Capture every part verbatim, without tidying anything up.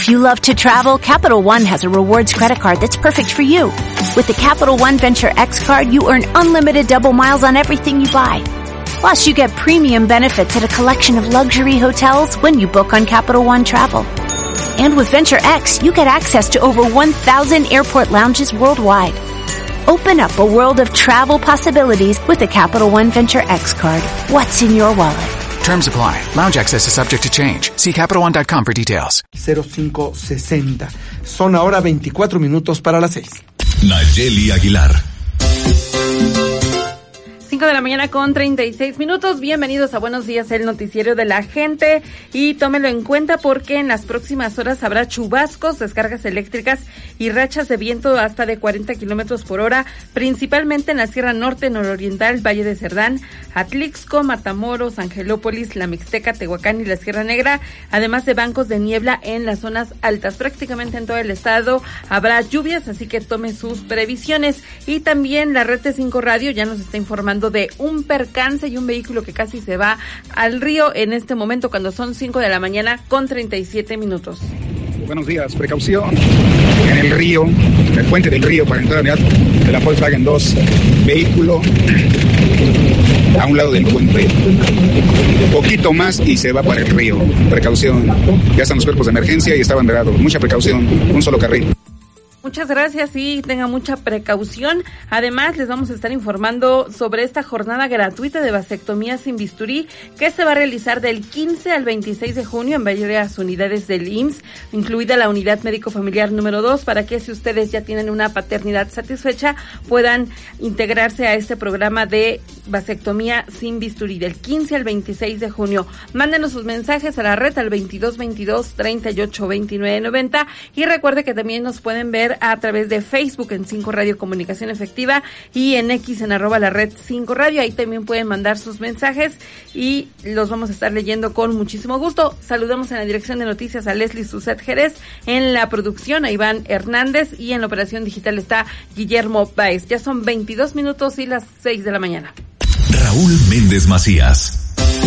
If you love to travel, Capital One has a rewards credit card that's perfect for you. With the Capital One Venture X card, you earn unlimited double miles on everything you buy. Plus, you get premium benefits at a collection of luxury hotels when you book on Capital One Travel. And with Venture X, you get access to over one thousand airport lounges worldwide. Open up a world of travel possibilities with the Capital One Venture X card. What's in your wallet? Terms apply. Lounge access is subject to change. See Capital One dot com for details. cero cinco sesenta. Son ahora veinticuatro minutos para las seis. Nayeli Aguilar. cinco de la mañana con treinta y seis minutos. Bienvenidos a Buenos Días, el noticiero de la gente. Y tómelo en cuenta porque en las próximas horas habrá chubascos, descargas eléctricas y rachas de viento hasta de cuarenta kilómetros por hora, principalmente en la Sierra Norte, Nororiental, Valle de Cerdán, Atlixco, Matamoros, Angelópolis, La Mixteca, Tehuacán y la Sierra Negra, además de bancos de niebla en las zonas altas. Prácticamente en todo el estado habrá lluvias, así que tome sus previsiones. Y también la Red T cinco Radio ya nos está informando de un percance y un vehículo que casi se va al río en este momento cuando son cinco de la mañana con treinta y siete minutos. Buenos días, precaución en el río, en el puente del río para entrar de la Volkswagen dos, vehículo a un lado del puente, poquito más y se va para el río, precaución, ya están los cuerpos de emergencia y está banderado, mucha precaución, un solo carril. Muchas gracias y tenga mucha precaución. Además, les vamos a estar informando sobre esta jornada gratuita de vasectomía sin bisturí que se va a realizar del quince al veintiséis de junio en varias unidades del I M S S, incluida la unidad médico-familiar número dos, para que si ustedes ya tienen una paternidad satisfecha puedan integrarse a este programa de vasectomía sin bisturí del quince al veintiséis de junio. Mándenos sus mensajes a la red al veintidós veintidós treinta y ocho veintinueve noventa y recuerde que también nos pueden ver a través de Facebook en cinco Radio Comunicación Efectiva y en X en arroba la red cinco Radio. Ahí también pueden mandar sus mensajes y los vamos a estar leyendo con muchísimo gusto. Saludamos en la dirección de noticias a Leslie Suset Jerez, en la producción a Iván Hernández y en la operación digital está Guillermo Baez. Ya son veintidós minutos y las seis de la mañana. Raúl Méndez Macías.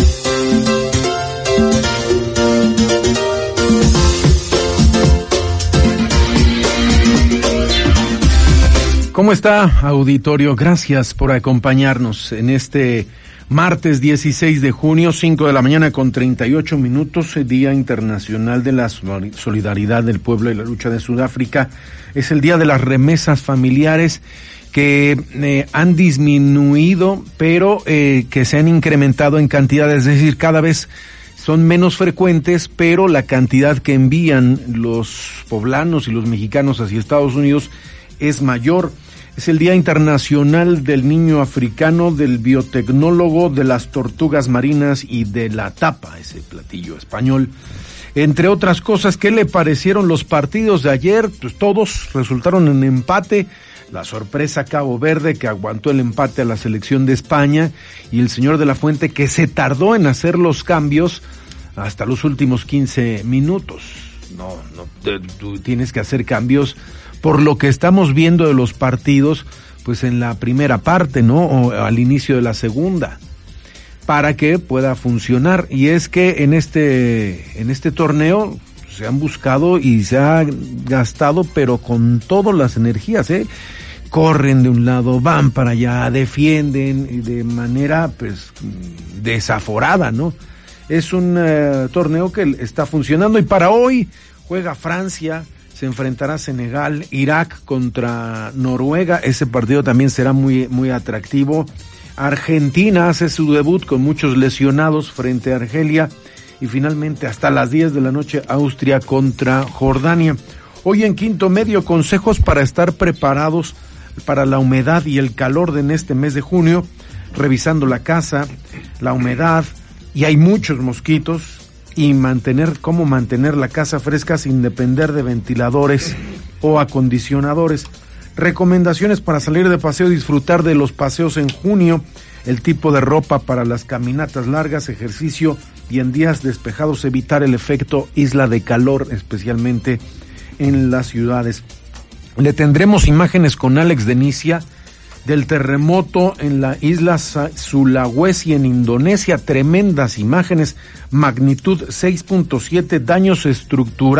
¿Cómo está, auditorio? Gracias por acompañarnos en este martes dieciséis de junio, cinco de la mañana con treinta y ocho minutos, Día Internacional de la Solidaridad del Pueblo y la Lucha de Sudáfrica. Es el día de las remesas familiares que eh, han disminuido, pero eh, que se han incrementado en cantidad, es decir, cada vez son menos frecuentes, pero la cantidad que envían los poblanos y los mexicanos hacia Estados Unidos es mayor. Es el Día Internacional del Niño Africano, del biotecnólogo, de las tortugas marinas y de la tapa, ese platillo español. Entre otras cosas, ¿qué le parecieron los partidos de ayer? Pues todos resultaron en empate. La sorpresa Cabo Verde, que aguantó el empate a la selección de España, y el señor de la Fuente, que se tardó en hacer los cambios hasta los últimos quince minutos. No, no, te, tú tienes que hacer cambios por lo que estamos viendo de los partidos, pues en la primera parte, ¿no? O al inicio de la segunda, para que pueda funcionar. Y es que en este, en este torneo se han buscado y se ha gastado, pero con todas las energías, ¿eh? Corren de un lado, van para allá, defienden de manera, pues, desaforada, ¿no? Es un uh, torneo que está funcionando y para hoy juega Francia. Se enfrentará Senegal, Irak contra Noruega. Ese partido también será muy, muy atractivo. Argentina hace su debut con muchos lesionados frente a Argelia. Y finalmente, hasta las diez de la noche, Austria contra Jordania. Hoy en Quinto Medio, consejos para estar preparados para la humedad y el calor de en este mes de junio. Revisando la casa, la humedad, y hay muchos mosquitos. Y mantener, cómo mantener la casa fresca sin depender de ventiladores o acondicionadores. Recomendaciones para salir de paseo y disfrutar de los paseos en junio. El tipo de ropa para las caminatas largas, ejercicio y en días despejados evitar el efecto isla de calor, especialmente en las ciudades. Le tendremos imágenes con Alex Denicia del terremoto en la isla Sulawesi en Indonesia. Tremendas imágenes, magnitud seis punto siete, daños estructurales.